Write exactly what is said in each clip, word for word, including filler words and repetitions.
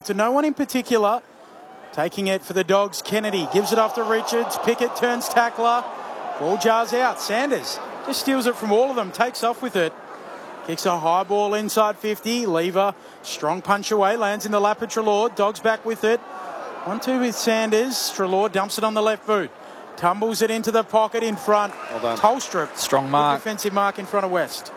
to no one in particular. Taking it for the Dogs, Kennedy gives it off to Richards. Pickett turns tackler. Ball jars out. Sanders just steals it from all of them. Takes off with it. Kicks a high ball inside fifty. Lever, strong punch away. Lands in the lap of Treloar. Dogs back with it. one two with Sanders. Treloar dumps it on the left boot. Tumbles it into the pocket in front. Well done. Tolstrup. Strong mark. Defensive mark in front of West.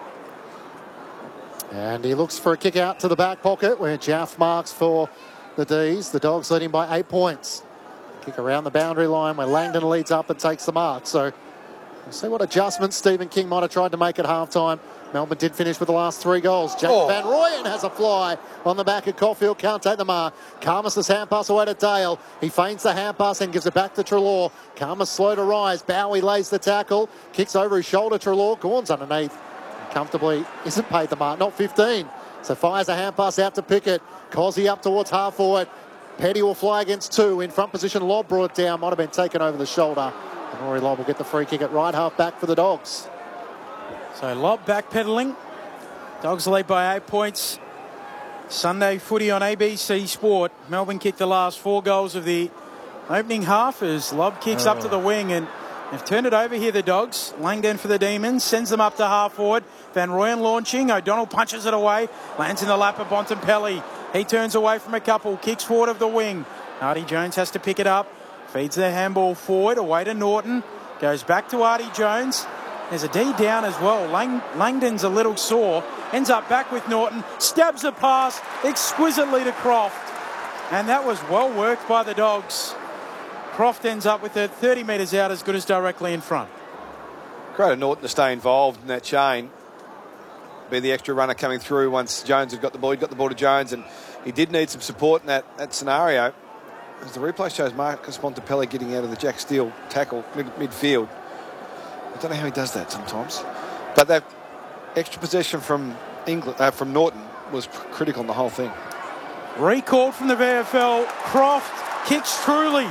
And he looks for a kick out to the back pocket where Jaff marks for the D's. The Dogs leading by eight points. Kick around the boundary line where Langdon leads up and takes the mark. So we'll see what adjustments Stephen King might have tried to make at halftime. Melbourne did finish with the last three goals. Jack oh. Van Rooyen has a fly on the back of Caulfield. Can't take the mark. Karmas' hand pass away to Dale. He feigns the hand pass and gives it back to Treloar. Karmas slow to rise. Bowie lays the tackle. Kicks over his shoulder. Treloar. Gawn's underneath. Comfortably isn't paid the mark. Not fifteen. So fires a hand pass out to Pickett. Cozzy up towards half forward. Petty will fly against two. In front position, Lobb brought it down. Might have been taken over the shoulder. And Rory Lobb will get the free kick at right half back for the Dogs. So Lobb backpedaling. Dogs lead by eight points. Sunday footy on A B C Sport. Melbourne kicked the last four goals of the opening half as Lobb kicks oh. up to the wing, and they've turned it over here, the Dogs. Langdon for the Demons. Sends them up to half forward. Van Rooyen launching. O'Donnell punches it away. Lands in the lap of Bontempelli. He turns away from a couple. Kicks forward of the wing. Artie Jones has to pick it up. Feeds the handball forward. Away to Norton. Goes back to Artie Jones. There's a D down as well. Lang- Langdon's a little sore. Ends up back with Norton. Stabs the pass exquisitely to Croft. And that was well worked by the Dogs. Croft ends up with it thirty metres out, as good as directly in front. Great of Norton to stay involved in that chain. Be the extra runner coming through once Jones had got the ball. He got the ball to Jones, and he did need some support in that, that scenario. As the replay shows Marcus Bontempelli getting out of the Jack Steele tackle mid, midfield. I don't know how he does that sometimes. But that extra possession from England, uh, from Norton was critical in the whole thing. Recalled from the V F L. Croft kicks truly.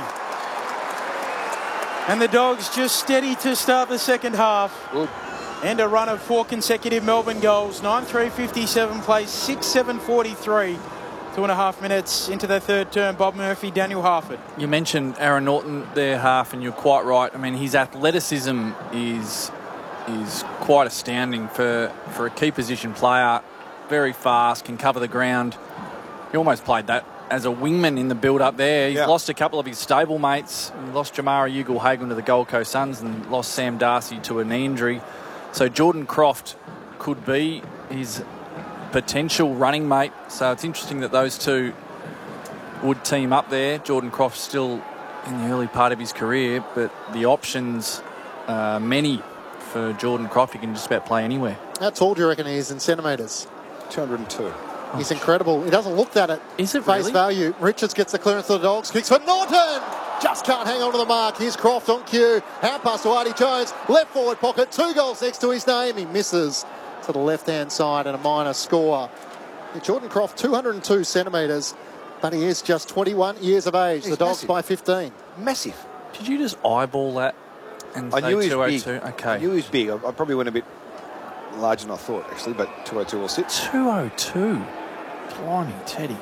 And the Dogs just steady to start the second half. Ooh. And a run of four consecutive Melbourne goals. nine three fifty-seven plays, six seven forty-three. Two and a half minutes into the third term. Bob Murphy, Daniel Harford. You mentioned Aaron Norton there, Half, and you're quite right. I mean, his athleticism is is quite astounding for, for a key position player. Very fast, can cover the ground. He almost played that as a wingman in the build-up there. He's yeah. lost a couple of his stable mates. He lost Jamara Ugle-Hagan to the Gold Coast Suns and lost Sam Darcy to a knee injury. So Jordan Croft could be his potential running mate. So it's interesting that those two would team up there. Jordan Croft still in the early part of his career, but the options are many for Jordan Croft. He can just about play anywhere. How tall do you reckon he is in centimetres? two hundred two. He's incredible. He doesn't look that at is it face really? value. Richards gets the clearance to the Dogs. Kicks for Norton. Just can't hang on to the mark. Here's Croft on cue. Hand pass to Artie Jones. Left forward pocket. Two goals next to his name. He misses to the left-hand side and a minor score. Jordan Croft, two hundred two centimetres, but he is just twenty-one years of age. He's the Dogs massive. by fifteen. Massive. Did you just eyeball that and I say knew he two oh was two? big. Okay. I knew he was big. I, I probably went a bit larger than I thought, actually, but two oh two will sit. two oh two. Blimey, Teddy.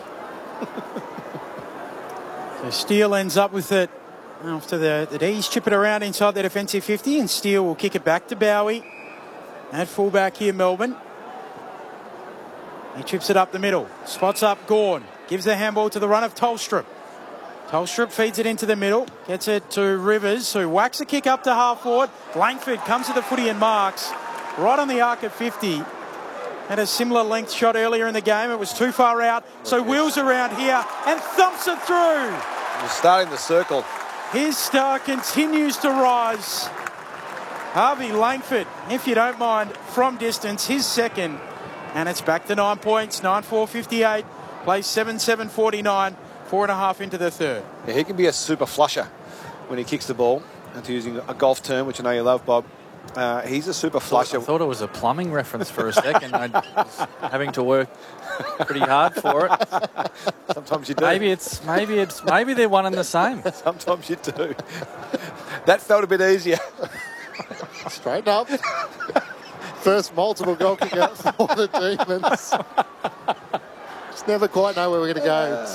So Steele ends up with it after the, the D's chip it around inside the defensive fifty, and Steele will kick it back to Bowie. At fullback here, Melbourne. He chips it up the middle. Spots up Gawn. Gives the handball to the run of Tolstrup. Tolstrup feeds it into the middle. Gets it to Rivers, who whacks a kick up to half forward. Langford comes to the footy and marks. Right on the arc at fifty. Had a similar length shot earlier in the game. It was too far out. So wheels around here and thumps it through. He's starting the circle. His star continues to rise. Harvey Langford, if you don't mind, from distance, his second. And it's back to nine points, nine four fifty-eight. Plays seven seven forty-nine, four and a half into the third. Yeah, he can be a super flusher when he kicks the ball. And to using a golf term, which I know you love, Bob. Uh, he's a super flusher. I thought it was a plumbing reference for a second. I was having to work pretty hard for it. Sometimes you do. Maybe it's maybe it's maybe they're one and the same. Sometimes you do. That felt a bit easier. Straighten up. First multiple goal kicker for the Demons. Just never quite know where we're going to go.